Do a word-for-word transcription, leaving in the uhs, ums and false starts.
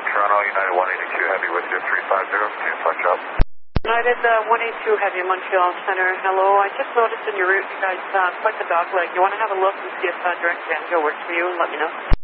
Toronto, United one eighty-two Heavy with you, three five zero, two punch up. United uh, one eighty-two Heavy, Montreal Center. Hello, I just noticed in your route you guys uh, quite the dog leg. You want to have a look and see if uh, direct banjo works for you and let me know.